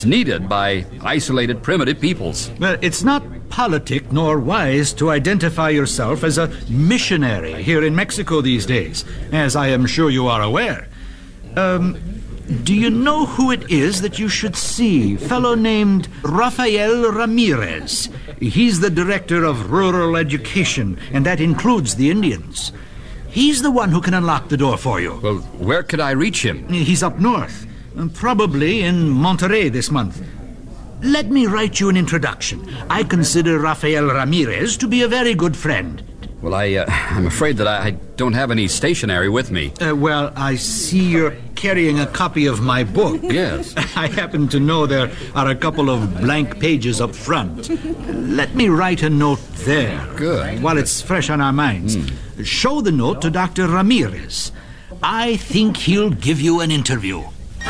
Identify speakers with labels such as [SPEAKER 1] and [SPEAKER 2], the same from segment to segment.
[SPEAKER 1] needed by isolated primitive peoples.
[SPEAKER 2] Well, it's not politic nor wise to identify yourself as a missionary here in Mexico these days, as I am sure you are aware. Do you know who it is that you should see? Fellow named Rafael Ramirez. He's the director of rural education, and that includes the Indians. He's the one who can unlock the door for you.
[SPEAKER 1] Well, where could I reach him?
[SPEAKER 2] He's up north, probably in Monterrey this month. Let me write you an introduction. I consider Rafael Ramirez to be a very good friend.
[SPEAKER 1] Well, I'm afraid that I don't have any stationery with me.
[SPEAKER 2] Well, I see you're carrying a copy of my book.
[SPEAKER 1] Yes.
[SPEAKER 2] I happen to know there are a couple of blank pages up front. Let me write a note there.
[SPEAKER 1] Good.
[SPEAKER 2] While it's fresh on our minds. Show the note to Dr. Ramirez. I think he'll give you an interview.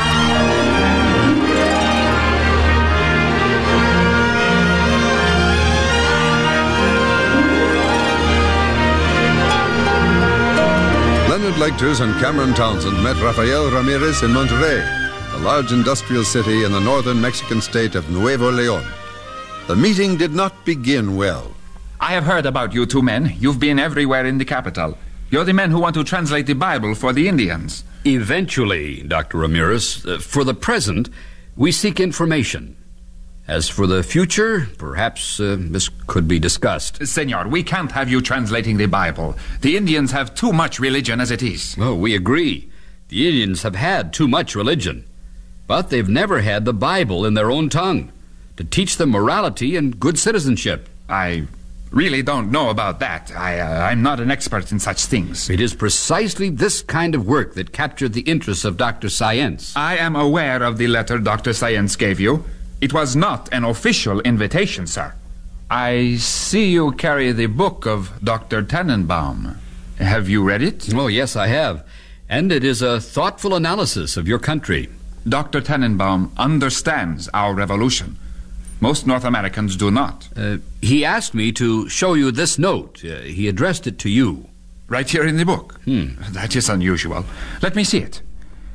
[SPEAKER 3] Leonard Lecters and Cameron Townsend met Rafael Ramirez in Monterrey, a large industrial city in the northern Mexican state of Nuevo León. The meeting did not begin well.
[SPEAKER 4] I have heard about you two men. You've been everywhere in the capital. You're the men who want to translate the Bible for the Indians.
[SPEAKER 1] Eventually, Dr. Ramirez. For the present, we seek information. As for the future, perhaps this could be discussed.
[SPEAKER 4] Senor, we can't have you translating the Bible. The Indians have too much religion as it is.
[SPEAKER 1] Oh, we agree. The Indians have had too much religion. But they've never had the Bible in their own tongue to teach them morality and good citizenship.
[SPEAKER 4] I really don't know about that. I'm not an expert in such things.
[SPEAKER 1] It is precisely this kind of work that captured the interest of Dr. Sáenz.
[SPEAKER 4] I am aware of the letter Dr. Sáenz gave you. It was not an official invitation, sir. I see you carry the book of Dr. Tannenbaum. Have you read it?
[SPEAKER 1] Oh, yes, I have. And it is a thoughtful analysis of your country.
[SPEAKER 4] Dr. Tannenbaum understands our revolution. Most North Americans do not.
[SPEAKER 1] He asked me to show you this note. He addressed it to you.
[SPEAKER 4] Right here in the book? That is unusual. Let me see it.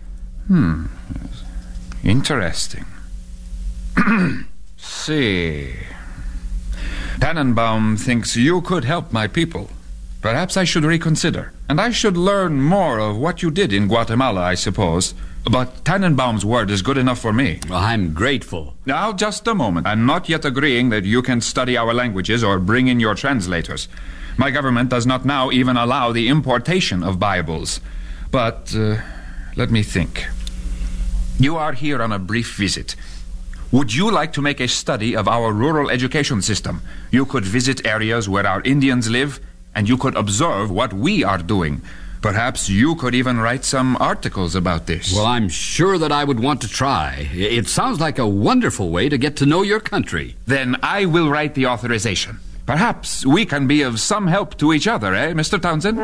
[SPEAKER 4] Interesting. See. Tannenbaum thinks you could help my people. Perhaps I should reconsider. And I should learn more of what you did in Guatemala, I suppose. But Tannenbaum's word is good enough for me.
[SPEAKER 1] Well, I'm grateful.
[SPEAKER 4] Now, just a moment. I'm not yet agreeing that you can study our languages or bring in your translators. My government does not now even allow the importation of Bibles. But, let me think. You are here on a brief visit. Would you like to make a study of our rural education system? You could visit areas where our Indians live, and you could observe what we are doing. Perhaps you could even write some articles about this.
[SPEAKER 1] Well, I'm sure that I would want to try. It sounds like a wonderful way to get to know your country.
[SPEAKER 4] Then I will write the authorization. Perhaps we can be of some help to each other, eh, Mr. Townsend?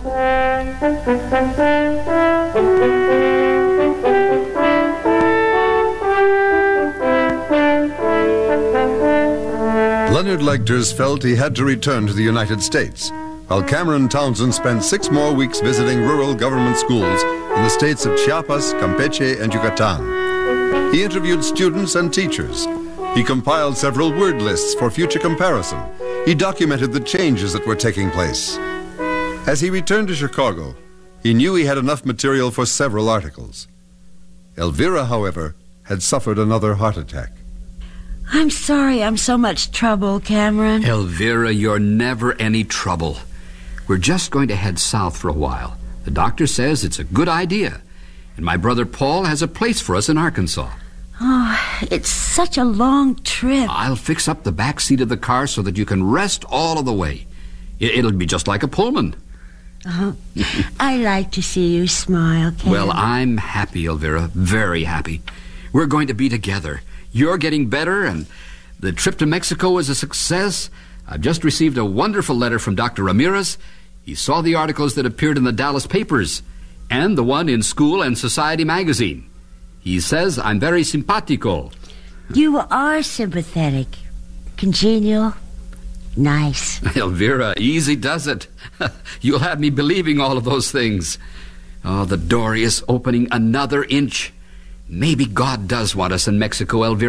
[SPEAKER 3] Leonard Lecters felt he had to return to the United States, while Cameron Townsend spent 6 more weeks visiting rural government schools in the states of Chiapas, Campeche, and Yucatan. He interviewed students and teachers. He compiled several word lists for future comparison. He documented the changes that were taking place. As he returned to Chicago, he knew he had enough material for several articles. Elvira, however, had suffered another heart attack.
[SPEAKER 5] I'm sorry I'm so much trouble, Cameron.
[SPEAKER 1] Elvira, you're never any trouble. We're just going to head south for a while. The doctor says it's a good idea. And my brother Paul has a place for us in Arkansas.
[SPEAKER 5] Oh, it's such a long trip.
[SPEAKER 1] I'll fix up the back seat of the car so that you can rest all of the way. It'll be just like a Pullman.
[SPEAKER 5] I like to see you smile, Cameron.
[SPEAKER 1] Well, I'm happy, Elvira. Very happy. We're going to be together. You're getting better, and the trip to Mexico is a success. I've just received a wonderful letter from Dr. Ramirez. He saw the articles that appeared in the Dallas papers and the one in School and Society magazine. He says I'm very simpatico.
[SPEAKER 5] You are sympathetic, congenial, nice.
[SPEAKER 1] Elvira, easy does it. You'll have me believing all of those things. Oh, the door is opening another inch. Maybe God does want us in Mexico, Elvira.